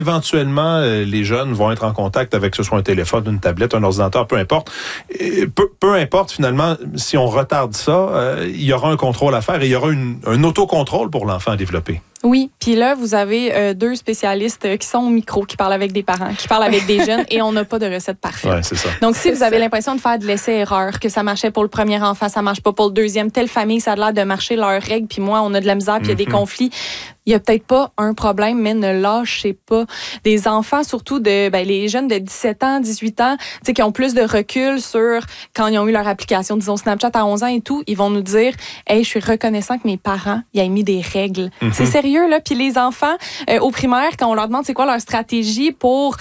Éventuellement, les jeunes vont être en contact avec que ce soit un téléphone, une tablette, un ordinateur, peu importe. Peu importe, finalement, si on retarde ça, il y aura un contrôle à faire et il y aura un autocontrôle pour l'enfant à développer. Oui, puis là, vous avez deux spécialistes qui sont au micro, qui parlent avec des parents, qui parlent avec des jeunes, et on n'a pas de recette parfaite. Ouais, c'est ça. Donc, si vous avez l'impression de faire de l'essai-erreur, que ça marchait pour le premier enfant, ça marche pas pour le deuxième, telle famille, ça a l'air de marcher leurs règles, puis moi, on a de la misère, puis il y a des conflits, il n'y a peut-être pas un problème, mais ne lâchez pas. Des enfants, surtout les jeunes de 17 ans, 18 ans, qui ont plus de recul sur quand ils ont eu leur application, disons Snapchat à 11 ans et tout, ils vont nous dire « Hey, je suis reconnaissant que mes parents y aient mis des règles. C'est sérieux, là. Puis les enfants, au primaire, quand on leur demande c'est quoi leur stratégie pour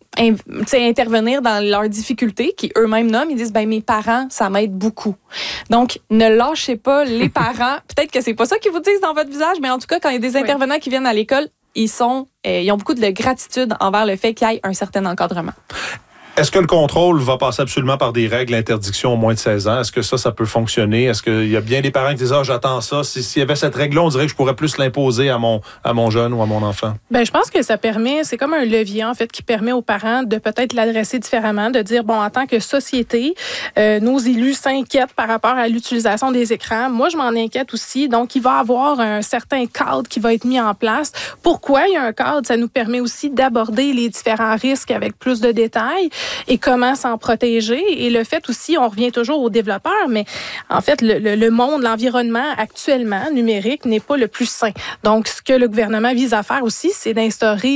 intervenir dans leurs difficultés, qui eux-mêmes nomment, ils disent mes parents, ça m'aide beaucoup. Donc, ne lâchez pas les parents. Peut-être que c'est pas ça qu'ils vous disent dans votre visage, mais en tout cas, quand il y a des intervenants qui viennent à l'école, ils ont beaucoup de gratitude envers le fait qu'il y ait un certain encadrement. Est-ce que le contrôle va passer absolument par des règles d'interdiction au moins de 16 ans? Est-ce que ça peut fonctionner? Est-ce qu'il y a bien des parents qui disent « Ah, j'attends ça. » S'il y avait cette règle-là, on dirait que je pourrais plus l'imposer à mon jeune ou à mon enfant. Je pense que ça permet, c'est comme un levier, en fait, qui permet aux parents de peut-être l'adresser différemment, de dire, en tant que société, nos élus s'inquiètent par rapport à l'utilisation des écrans. Moi, je m'en inquiète aussi. Donc, il va y avoir un certain cadre qui va être mis en place. Pourquoi il y a un cadre? Ça nous permet aussi d'aborder les différents risques avec plus de détails. Et comment s'en protéger. Et le fait aussi, on revient toujours aux développeurs, mais en fait, le monde, l'environnement actuellement numérique n'est pas le plus sain. Donc, ce que le gouvernement vise à faire aussi, c'est d'instaurer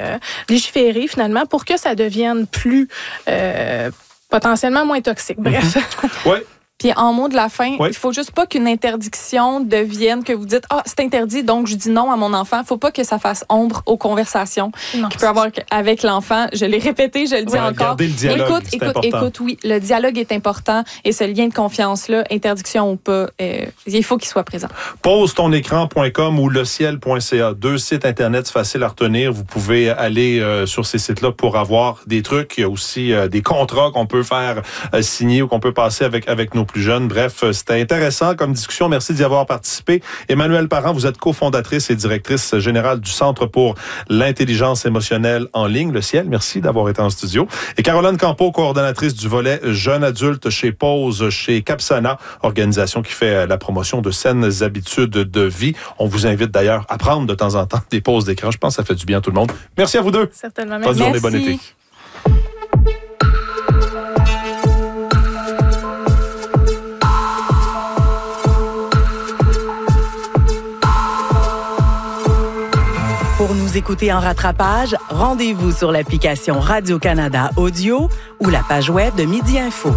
légiférer finalement pour que ça devienne plus potentiellement moins toxique. Bref. Oui. Puis en mot de la fin, il faut juste pas qu'une interdiction devienne que vous dites « Ah, c'est interdit, donc je dis non à mon enfant ». Faut pas que ça fasse ombre aux conversations qu'il peut avoir avec l'enfant. Je l'ai répété, je le dis encore. Gardez le dialogue, écoute, oui, le dialogue est important et ce lien de confiance-là, interdiction ou pas, il faut qu'il soit présent. Posetonecran.com ou leciel.ca, 2 sites Internet faciles à retenir. Vous pouvez aller sur ces sites-là pour avoir des trucs. Il y a aussi des contrats qu'on peut faire signer ou qu'on peut passer avec nos plus jeunes. Bref, c'était intéressant comme discussion. Merci d'y avoir participé. Emmanuelle Parent, vous êtes cofondatrice et directrice générale du Centre pour l'intelligence émotionnelle en ligne, le Ciel. Merci d'avoir été en studio. Et Caroline Campeau, coordonnatrice du volet jeunes adultes chez Pause, chez Capsana, organisation qui fait la promotion de saines habitudes de vie. On vous invite d'ailleurs à prendre de temps en temps des pauses d'écran. Je pense que ça fait du bien à tout le monde. Merci à vous deux. Certainement. Bonne journée, bon été. Pour nous écouter en rattrapage, rendez-vous sur l'application Radio-Canada Audio ou la page web de Midi Info.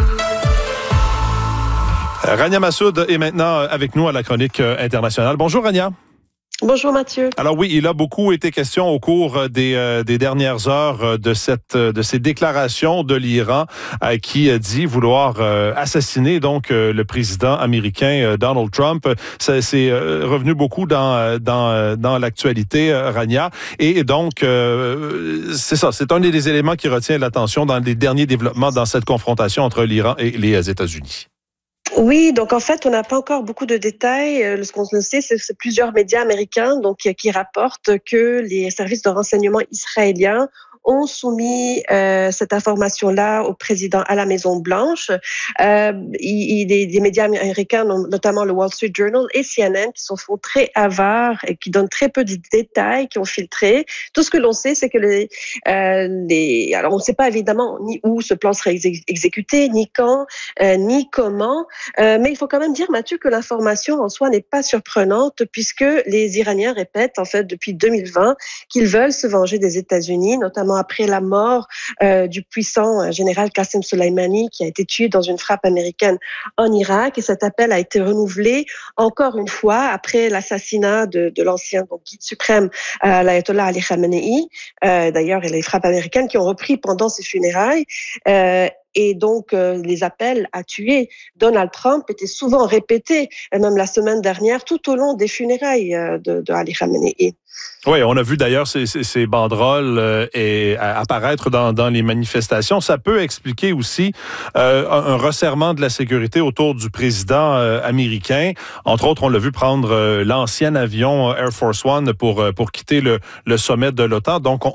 Rania Massoud est maintenant avec nous à la chronique internationale. Bonjour Rania. Bonjour Mathieu. Alors oui, il a beaucoup été question au cours des dernières heures de ces déclarations de l'Iran qui dit vouloir assassiner donc le président américain Donald Trump. C'est revenu beaucoup dans l'actualité, Rania. Et donc, c'est ça, c'est un des éléments qui retient l'attention dans les derniers développements dans cette confrontation entre l'Iran et les États-Unis. Oui, donc en fait, on n'a pas encore beaucoup de détails. Ce qu'on sait, c'est plusieurs médias américains qui rapportent que les services de renseignement israéliens ont soumis cette information-là au président à la Maison-Blanche. Des médias américains, notamment le Wall Street Journal et CNN, qui sont très avares et qui donnent très peu de détails, qui ont filtré. Tout ce que l'on sait, c'est que alors on ne sait pas évidemment ni où ce plan serait exécuté, ni quand, ni comment. Mais il faut quand même dire, Mathieu, que l'information en soi n'est pas surprenante, puisque les Iraniens répètent en fait depuis 2020 qu'ils veulent se venger des États-Unis, notamment après la mort du puissant général Qasem Soleimani, qui a été tué dans une frappe américaine en Irak. Et cet appel a été renouvelé encore une fois après l'assassinat de l'ancien guide suprême, l'ayatollah Ali Khamenei. D'ailleurs, et les frappes américaines qui ont repris pendant ces funérailles. Et donc, les appels à tuer Donald Trump étaient souvent répétés, même la semaine dernière, tout au long des funérailles de Ali Khamenei. Oui, on a vu d'ailleurs ces banderoles apparaître dans les manifestations. Ça peut expliquer aussi un resserrement de la sécurité autour du président américain. Entre autres, on l'a vu prendre l'ancien avion Air Force One pour quitter le sommet de l'OTAN. Donc,